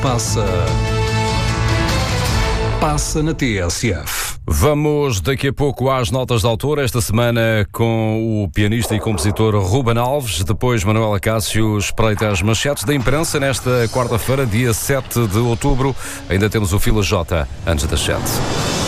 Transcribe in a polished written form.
Passa na TSF. Vamos daqui a pouco às notas de autor, esta semana com o pianista e compositor Ruben Alves, depois Manuela Cássio espreita as manchetes da imprensa nesta quarta-feira, dia 7 de outubro. Ainda temos o Fila J antes das 7.